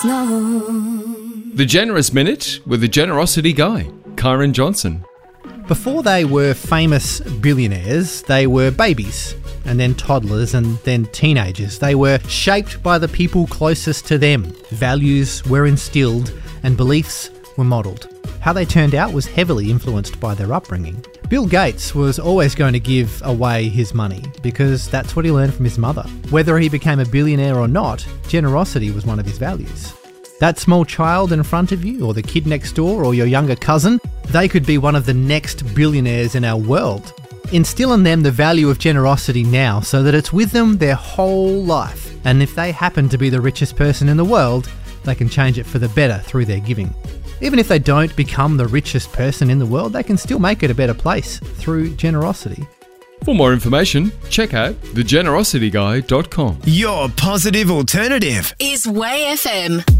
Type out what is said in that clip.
The Generous Minute with the Generosity Guy, Kyron Johnson. Before they were famous billionaires, they were babies, and then toddlers, and then teenagers. They were shaped by the people closest to them. Values were instilled and beliefs were modelled. How they turned out was heavily influenced by their upbringing. Bill Gates was always going to give away his money because that's what he learned from his mother. Whether he became a billionaire or not, generosity was one of his values. That small child in front of you, or the kid next door, or your younger cousin, they could be one of the next billionaires in our world. Instill in them the value of generosity now so that it's with them their whole life. And if they happen to be the richest person in the world, they can change it for the better through their giving. Even if they don't become the richest person in the world, they can still make it a better place through generosity. For more information, check out thegenerosityguy.com. Your positive alternative is Way FM.